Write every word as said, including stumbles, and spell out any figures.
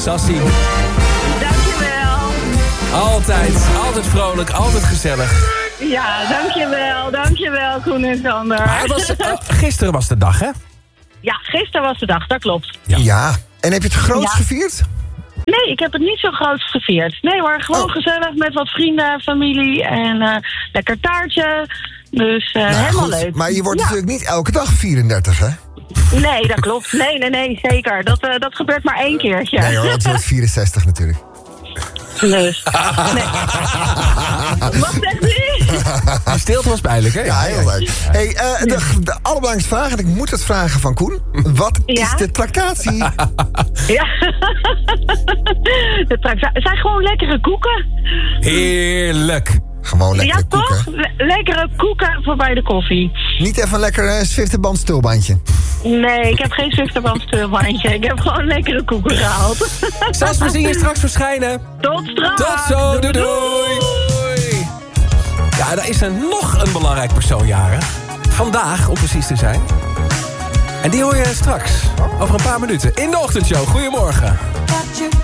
Sassy. Dankjewel. Altijd, altijd vrolijk, altijd gezellig. Ja, dankjewel. Dankjewel, Koen en Sander. Maar het was, uh, gisteren was de dag, hè? Ja, gisteren was de dag, dat klopt. Ja. Ja. En heb je het groot Ja. gevierd? Nee, ik heb het niet zo groot gevierd. Nee hoor, gewoon Oh. gezellig met wat vrienden, familie en uh, lekker taartje. Dus uh, Nou, helemaal goed. leuk. Maar je wordt Ja. natuurlijk niet elke dag vierendertig, hè? Nee, dat klopt. Nee, nee, nee, zeker. Dat, uh, dat gebeurt maar één keertje. Nee hoor, het wordt vierenzestig natuurlijk. Dus. Nee. Wat zegt u? Die stilte was pijnlijk, hè? Ja, heel leuk. Hey, uh, de, de allerbelangrijkste vraag, en ik moet het vragen van Koen. Wat Ja? is de tractatie? Ja. Het zijn gewoon lekkere koeken. Heerlijk. Gewoon lekkere Ja, toch? koeken. Le- lekkere koeken voor bij de koffie. Niet even een lekker uh, Zwifterband stulbandje. Nee, ik heb geen Zwifterband steelbandje. Ik heb gewoon lekkere koeken gehaald. Sas, we zien je straks verschijnen. Tot straks. Tot zo, doei doei. Ja, daar is er nog een belangrijk persoon jarig. Vandaag, om precies te zijn. En die hoor je straks, over een paar minuten, in de ochtendshow. Goedemorgen.